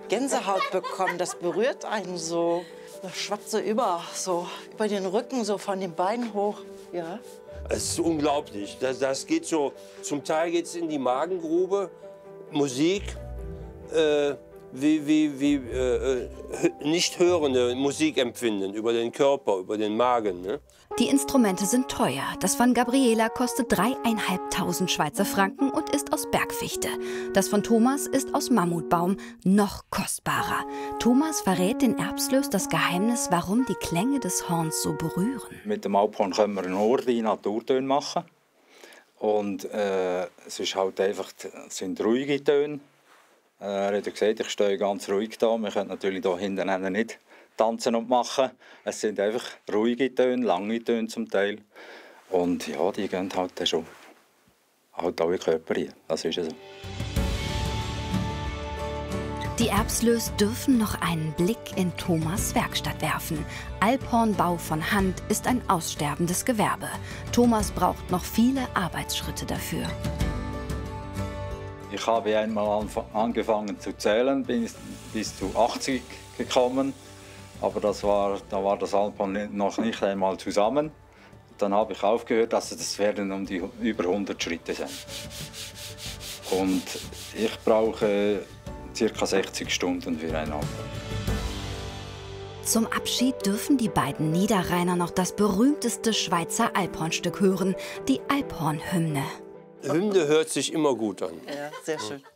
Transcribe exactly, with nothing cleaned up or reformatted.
Gänsehaut bekommen. Das berührt einen so. Das schwappt so über, so über den Rücken, so von den Beinen hoch. Ja. Es ist unglaublich. Das, das geht so, zum Teil geht es in die Magengrube. Musik, äh, wie, wie, wie äh, nicht hörende Musik empfinden über den Körper, über den Magen. Ne? Die Instrumente sind teuer. Das von Gabriela kostet dreieinhalbtausend Schweizer Franken und ist aus Bergfichte. Das von Thomas ist aus Mammutbaum, noch kostbarer. Thomas verrät den Erbslös das Geheimnis, warum die Klänge des Horns so berühren. Mit dem Alphorn können wir einen ordentlichen Naturtöne machen. Und äh, es ist halt einfach, es sind ruhige Töne. Äh, er hat ja gesagt, ich stehe ganz ruhig da. Wir können natürlich hier hinten nicht tanzen und machen. Es sind einfach ruhige Töne, lange Töne zum Teil. Und ja, die gehen halt schon halt alle Körper rein. Das ist ja so. Die Erbslös dürfen noch einen Blick in Thomas' Werkstatt werfen. Alphornbau von Hand ist ein aussterbendes Gewerbe. Thomas braucht noch viele Arbeitsschritte dafür. Ich habe einmal angefangen zu zählen, bin bis zu achtzig gekommen. Aber das war, da war das Alphorn noch nicht einmal zusammen. Dann habe ich aufgehört, also das werden um die über hundert Schritte sein. Und ich brauche ca. sechzig Stunden für ein Alphorn. Zum Abschied dürfen die beiden Niederrheiner noch das berühmteste Schweizer Alphornstück hören, die Alphornhymne. Hymne hört sich immer gut an. Ja, sehr schön.